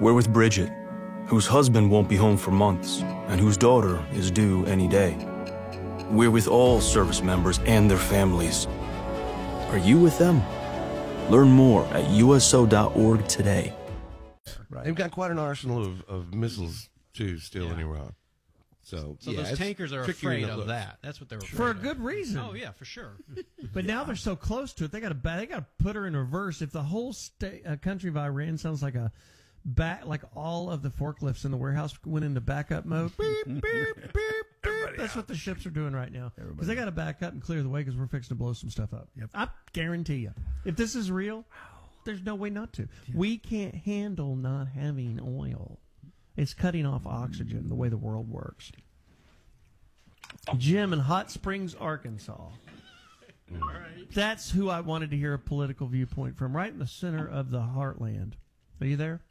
We're with Bridget, whose husband won't be home for months and whose daughter is due any day. We're with all service members and their families. Are you with them? Learn more at USO.org today. Right. They've got quite an arsenal of missiles, too, still in Iran. So those tankers are afraid of that. That's what they're afraid for a of. good reason. Oh yeah, for sure. But now they're so close to it, they got to put her in reverse. If the whole country of Iran sounds like like all of the forklifts in the warehouse went into backup mode. Beep, beep, beep, beep. That's what the ships are doing right now. Because they got to back up and clear the way because we're fixing to blow some stuff up. Yep. I guarantee you, if this is real, there's no way not to. Yeah. We can't handle not having oil. It's cutting off oxygen the way the world works. Jim in Hot Springs, Arkansas. That's who I wanted to hear a political viewpoint from, right in the center of the heartland. Are you there?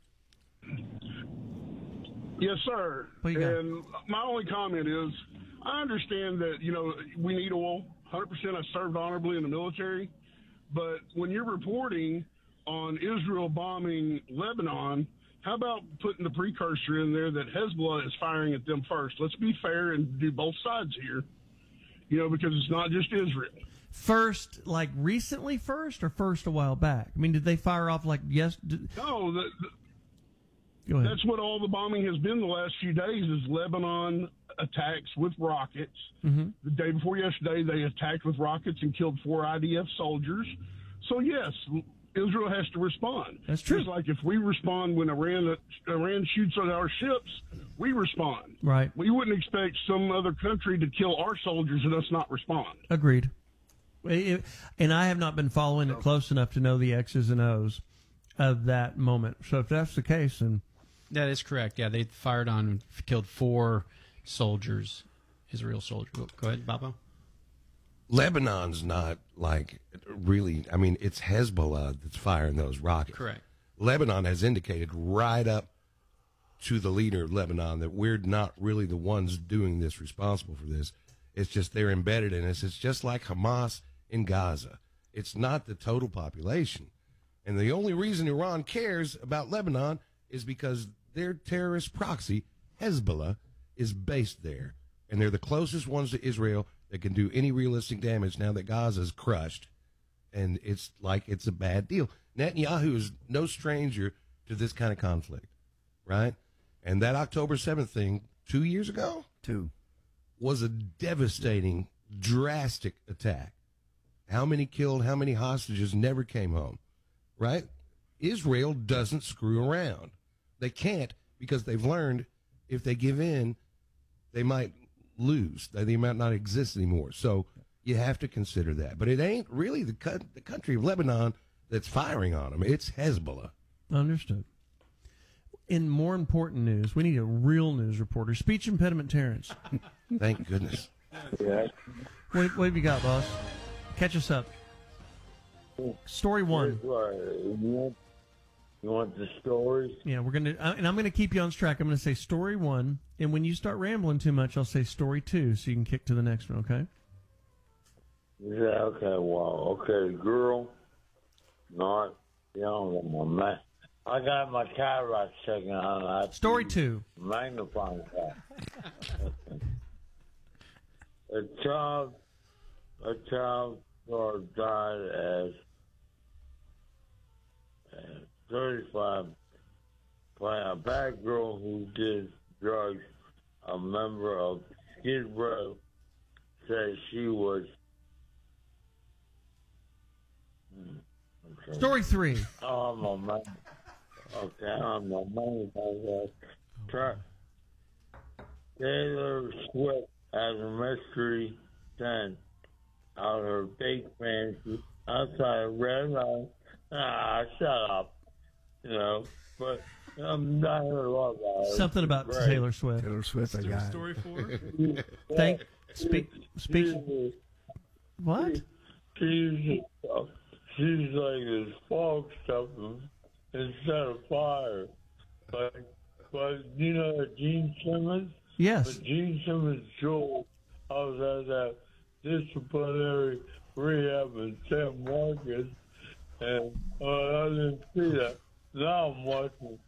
Yes, sir. What you got? And my only comment is, I understand that, we need oil. 100% I served honorably in the military. But when you're reporting on Israel bombing Lebanon, how about putting the precursor in there that Hezbollah is firing at them first? Let's be fair and do both sides here, because it's not just Israel. First, like recently first, or first a while back? I mean, did they fire off like yes? No, Go ahead. That's what all the bombing has been the last few days is Lebanon attacks with rockets. Mm-hmm. The day before yesterday, they attacked with rockets and killed 4 IDF soldiers. So, yes, Israel has to respond. That's true. Just like if we respond when Iran shoots at our ships, we respond. Right. We wouldn't expect some other country to kill our soldiers and us not respond. Agreed. And I have not been following it close enough to know the X's and O's of that moment. So if that's the case, then... That is correct. Yeah, they fired on and killed 4 soldiers, Israel soldiers. Go ahead, Babo. Lebanon's not like really, it's Hezbollah that's firing those rockets. Correct. Lebanon has indicated right up to the leader of Lebanon that we're not really the ones doing this, responsible for this. It's just they're embedded in us. It's just like Hamas in Gaza. It's not the total population. And the only reason Iran cares about Lebanon is because their terrorist proxy, Hezbollah, is based there. And they're the closest ones to Israel that can do any realistic damage now that Gaza is crushed. And it's like it's a bad deal. Netanyahu is no stranger to this kind of conflict, right? And that October 7th thing 2 years ago was a devastating, drastic attack. How many killed, how many hostages never came home, right? Israel doesn't screw around. They can't because they've learned if they give in, they might lose. They might not exist anymore. So you have to consider that. But it ain't really the country of Lebanon that's firing on them. It's Hezbollah. Understood. In more important news, we need a real news reporter. Speech impediment Terrence. Thank goodness. Yeah. What have you got, boss? Catch us up. Story 1. You want the stories? Yeah, we're gonna, and I'm gonna keep you on track. I'm gonna say story 1, and when you start rambling too much, I'll say story 2, so you can kick to the next one. Okay? Yeah. Okay. Well. Okay. Girl, not young one, man. I got my cataract checking on. Story 2. Magnifying glass. A child died as 35 by a bad girl who did drugs. A member of Skid Row said she was. Okay. Story 3. Oh, my man. Okay, I'm my man. Taylor Swift has a mystery sent out her fake fantasy outside of Red Light. Shut up. But I'm not here to love about it. Something about Right. Taylor Swift. Taylor Swift, I got it. Story 4. Speak. What? She's like this fog stuff instead of fire. But you know Gene Simmons? Yes. But Gene Simmons Joel, I was at that disciplinary rehab in San Marcos, and I didn't see that. Now I'm watching